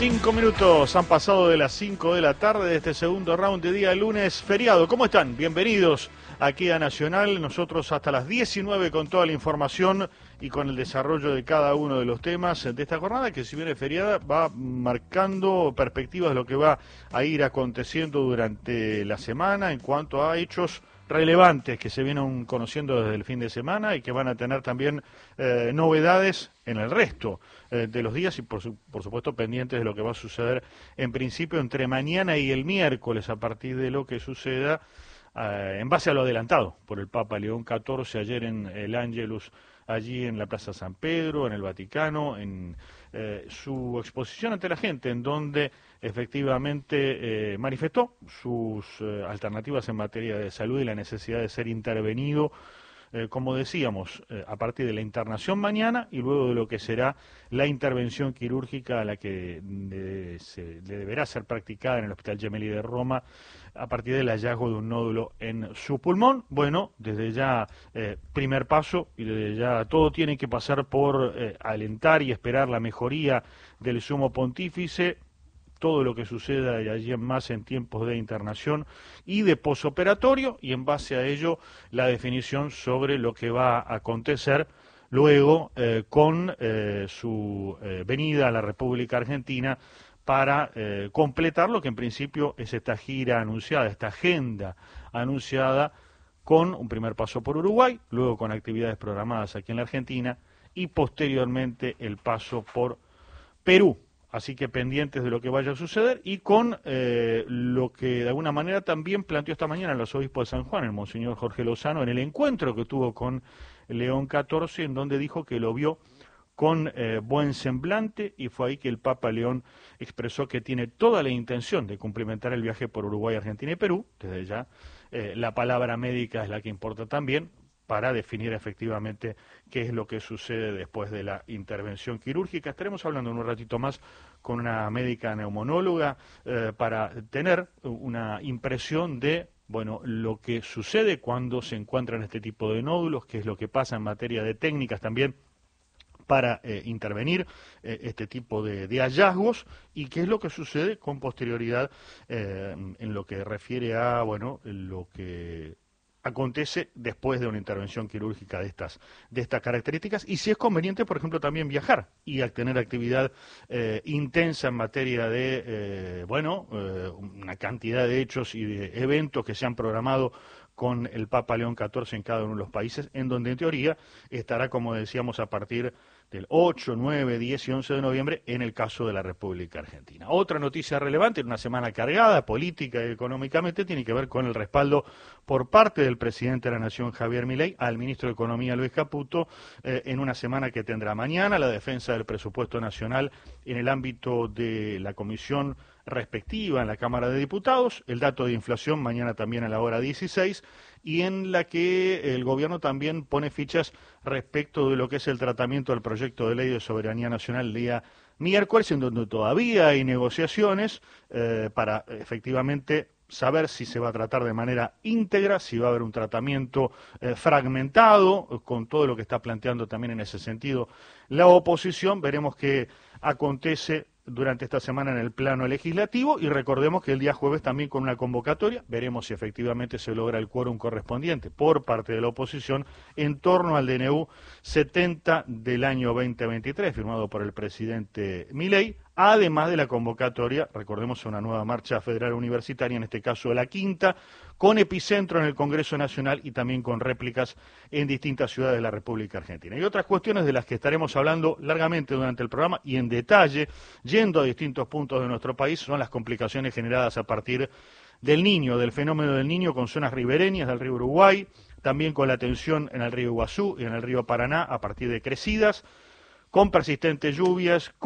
5 minutos han pasado de las 5 de la tarde de este segundo round de día lunes feriado. ¿Cómo están? Bienvenidos aquí a Nacional. Nosotros hasta las 19 con toda la información y con el desarrollo de cada uno de los temas de esta jornada que, si bien es feriada, va marcando perspectivas de lo que va a ir aconteciendo durante la semana en cuanto a hechos relevantes que se vienen conociendo desde el fin de semana y que van a tener también novedades en el resto de los días y por supuesto pendientes de lo que va a suceder en principio entre mañana y el miércoles a partir de lo que suceda en base a lo adelantado por el Papa León XIV ayer en el Ángelus, allí en la Plaza San Pedro, en el Vaticano, en su exposición ante la gente, en donde efectivamente manifestó sus alternativas en materia de salud y la necesidad de ser intervenido, como decíamos, a partir de la internación mañana y luego de lo que será la intervención quirúrgica a la que le deberá ser practicada en el Hospital Gemelli de Roma a partir del hallazgo de un nódulo en su pulmón. Bueno, desde ya primer paso y desde ya todo tiene que pasar por alentar y esperar la mejoría del sumo pontífice, todo lo que suceda de allí en más en tiempos de internación y de posoperatorio, y en base a ello la definición sobre lo que va a acontecer luego con su venida a la República Argentina para completar lo que en principio es esta gira anunciada, esta agenda anunciada, con un primer paso por Uruguay, luego con actividades programadas aquí en la Argentina y posteriormente el paso por Perú. Así que pendientes de lo que vaya a suceder y con lo que de alguna manera también planteó esta mañana el arzobispo de San Juan, el monseñor Jorge Lozano, en el encuentro que tuvo con León XIV, en donde dijo que lo vio con buen semblante, y fue ahí que el Papa León expresó que tiene toda la intención de cumplimentar el viaje por Uruguay, Argentina y Perú. Desde ya la palabra médica es la que importa también, para definir efectivamente qué es lo que sucede después de la intervención quirúrgica. Estaremos hablando en un ratito más con una médica neumonóloga para tener una impresión de, bueno, lo que sucede cuando se encuentran este tipo de nódulos, qué es lo que pasa en materia de técnicas también para intervenir este tipo de hallazgos, y qué es lo que sucede con posterioridad en lo que refiere a, bueno, lo que acontece después de una intervención quirúrgica de estas características, y si es conveniente, por ejemplo, también viajar y tener actividad intensa en materia de, una cantidad de hechos y de eventos que se han programado con el Papa León XIV en cada uno de los países, en donde en teoría estará, como decíamos, a partir del 8, 9, 10 y 11 de noviembre en el caso de la República Argentina. Otra noticia relevante en una semana cargada política y económicamente tiene que ver con el respaldo por parte del presidente de la Nación, Javier Milei, al ministro de Economía, Luis Caputo, en una semana que tendrá mañana la defensa del presupuesto nacional en el ámbito de la comisión respectiva en la Cámara de Diputados, el dato de inflación mañana también a la hora 16, y en la que el gobierno también pone fichas respecto de lo que es el tratamiento del proyecto de ley de soberanía nacional el día miércoles, en donde todavía hay negociaciones para efectivamente saber si se va a tratar de manera íntegra, si va a haber un tratamiento fragmentado, con todo lo que está planteando también en ese sentido la oposición. Veremos qué acontece durante esta semana en el plano legislativo, y recordemos que el día jueves también con una convocatoria, veremos si efectivamente se logra el quórum correspondiente por parte de la oposición en torno al DNU 70 del año 2023, firmado por el presidente Milei, además de la convocatoria, recordemos, una nueva marcha federal universitaria, en este caso la quinta, con epicentro en el Congreso Nacional y también con réplicas en distintas ciudades de la República Argentina. Y otras cuestiones de las que estaremos hablando largamente durante el programa y en detalle, yendo a distintos puntos de nuestro país, son las complicaciones generadas a partir del Niño, del fenómeno del Niño, con zonas ribereñas del río Uruguay, también con la tensión en el río Iguazú y en el río Paraná a partir de crecidas, con persistentes lluvias,